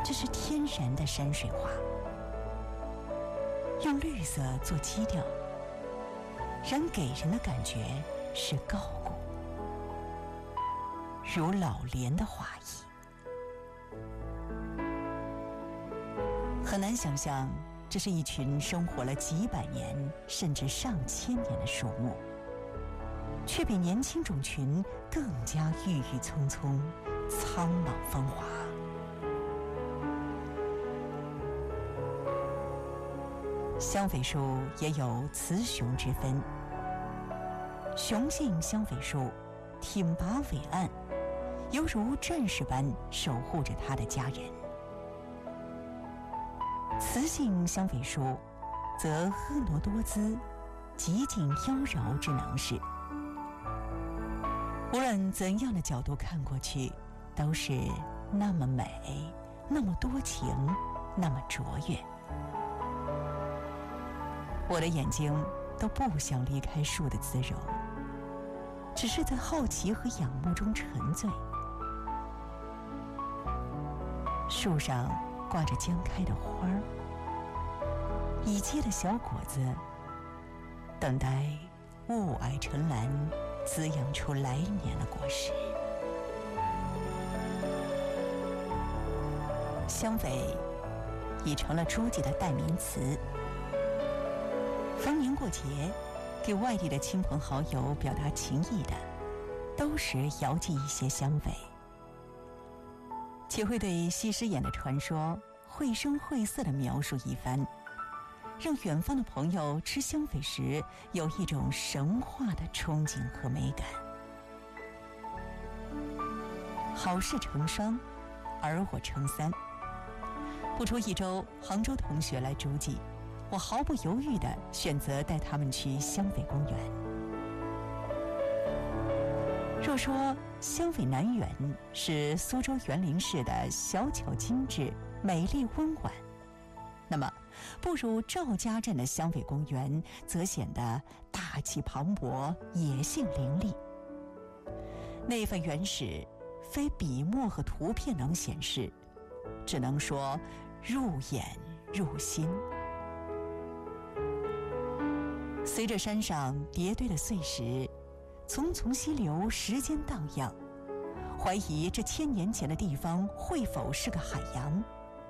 这是天然的山水画，用绿色做基调，仍给人的感觉是高古，如老莲的画意。很难想象，这是一群生活了几百年甚至上千年的树木，却比年轻种群更加郁郁葱葱、苍老风华。香榧树也有雌雄之分，雄性香榧树挺拔伟岸，犹如战士般守护着他的家人；雌性香榧树则婀娜多姿，极尽妖娆之能事。无论怎样的角度看过去，都是那么美，那么多情，那么卓越。我的眼睛都不想离开树的姿容，只是在好奇和仰慕中沉醉。树上挂着将开的花儿，已结的小果子，等待雾霭沉蓝，滋养出来年的果实。香榧已成了诸暨的代名词。逢年过节，给外地的亲朋好友表达情谊的，都是遥寄一些香榧，且会对西施眼的传说绘声绘色地描述一番，让远方的朋友吃香榧时有一种神话的憧憬和美感。好事成双，而我成三。不出一周，杭州同学来诸暨，我毫不犹豫地选择带他们去香榧公园。若说香榧南园是苏州园林式的小巧精致、美丽温婉，那么不如赵家镇的香榧公园则显得大气磅礴、野性凌厉。那份原始，非笔墨和图片能显示，只能说入眼入心。随着山上叠堆的碎石，淙淙溪流，时间荡漾，怀疑这1000年前的地方会否是个海洋。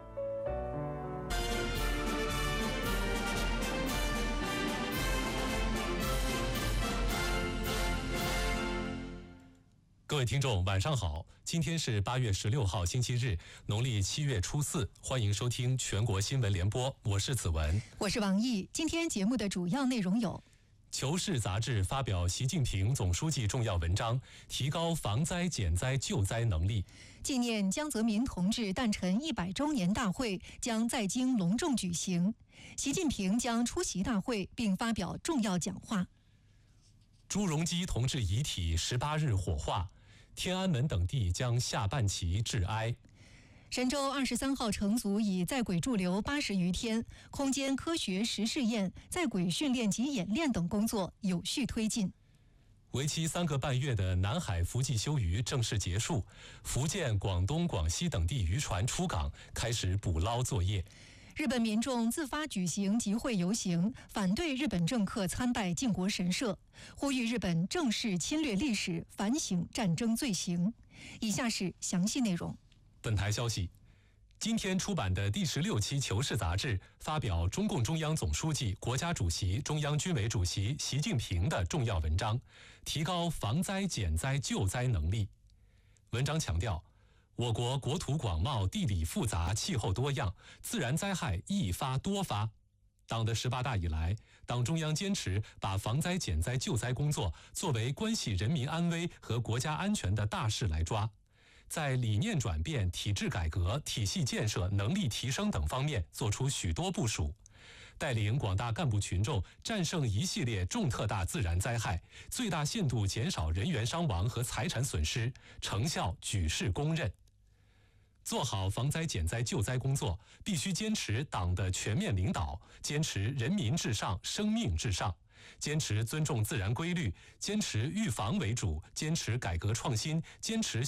各位听众晚上好，今天是8月16号星期日，农历7月初4，欢迎收听全国新闻联播，我是子文， 我是王毅。今天节目的主要内容有： 求是杂志发表习近平总书记重要文章，提高防灾减灾救灾能力； 纪念江泽民同志诞辰100周年大会将在京隆重举行，习近平将出席大会并发表重要讲话； 朱镕基同志遗体18日火化，天安门等地将下半旗致哀。 神舟23号乘组已在轨驻留80余天，空间科学实试验、在轨训练及演练等工作有序推进。 为期3个半月的南海伏季休渔正式结束，福建、广东、广西等地渔船出港，开始捕捞作业。 日本民众自发举行集会游行，反对日本政客参拜靖国神社，呼吁日本正视侵略历史，反省战争罪行。以下是详细内容。 本台消息，今天出版的第16期《求是》杂志发表中共中央总书记、国家主席、中央军委主席习近平的重要文章，提高防灾减灾救灾能力。文章强调，我国国土广袤，地理复杂，气候多样，自然灾害易发多发。党的18大以来，党中央坚持把防灾减灾救灾工作作为关系人民安危和国家安全的大事来抓，在理念转变、体制改革、体系建设、能力提升等方面做出许多部署，带领广大干部群众战胜一系列重特大自然灾害，最大限度减少人员伤亡和财产损失，成效举世公认。做好防灾减灾救灾工作，必须坚持党的全面领导，坚持人民至上、生命至上，坚持尊重自然规律，坚持预防为主，坚持改革创新，坚持